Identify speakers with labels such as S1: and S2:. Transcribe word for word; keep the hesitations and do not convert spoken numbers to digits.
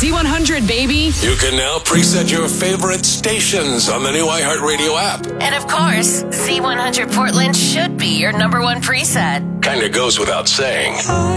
S1: Z one hundred, baby.
S2: You can now preset your favorite stations on the new iHeartRadio app.
S3: And of course, Z one hundred Portland should be your number one preset.
S2: Kinda goes without saying.